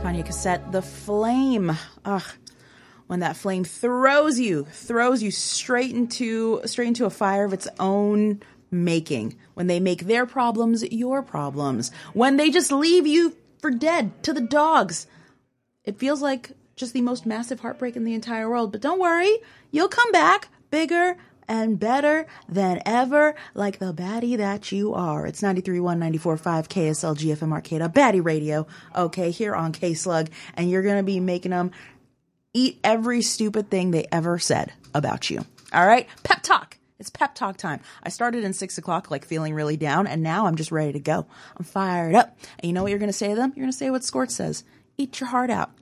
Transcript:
Tanya Cassette, the flame. Ugh. When that flame throws you straight into a fire of its own making. When they make their problems your problems. When they just leave you for dead to the dogs. It feels like just the most massive heartbreak in the entire world. But don't worry, you'll come back bigger and better than ever, like the baddie that you are. It's 93.1, 94.5 KSL GFM Arcata, Baddie Radio, okay, here on K-Slug, and you're going to be making them eat every stupid thing they ever said about you. All right? Pep talk. It's pep talk time. I started in 6 o'clock, like feeling really down, and now I'm just ready to go. I'm fired up. And you know what you're going to say to them? You're going to say what Scorch says. Eat your heart out.